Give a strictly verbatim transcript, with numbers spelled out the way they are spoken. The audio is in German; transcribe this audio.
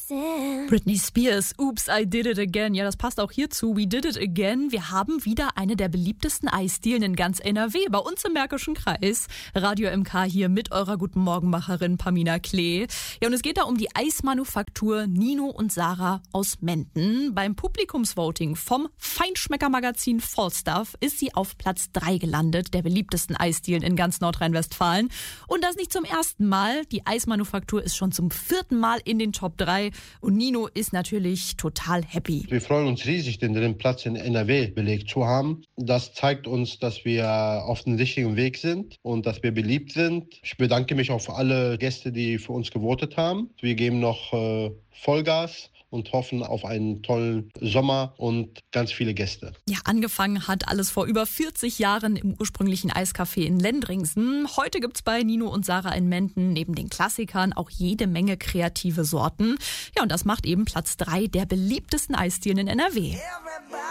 Britney Spears, Oops, I Did It Again. Ja, das passt auch hierzu. We Did It Again. Wir haben wieder eine der beliebtesten Eisdielen in ganz N R W, bei uns im Märkischen Kreis. Radio M K hier mit eurer Guten Morgenmacherin Pamina Klee. Ja, und es geht da um die Eismanufaktur Nino und Sarah aus Menden. Beim Publikumsvoting vom Feinschmecker-Magazin Falstaff ist sie auf Platz drei gelandet, der beliebtesten Eisdielen in ganz Nordrhein-Westfalen. Und das nicht zum ersten Mal. Die Eismanufaktur ist schon zum vierten Mal in den Top drei. Und Nino ist natürlich total happy. Wir freuen uns riesig, den dritten Platz in N R W belegt zu haben. Das zeigt uns, dass wir auf dem richtigen Weg sind und dass wir beliebt sind. Ich bedanke mich auch für alle Gäste, die für uns gewotet haben. Wir geben noch äh, Vollgas und hoffen auf einen tollen Sommer und ganz viele Gäste. Ja, angefangen hat alles vor über vierzig Jahren im ursprünglichen Eiscafé in Lendringsen. Heute gibt's bei Nino und Sarah in Menden neben den Klassikern auch jede Menge kreative Sorten. Ja, und das macht eben Platz drei der beliebtesten Eisdielen in N R W.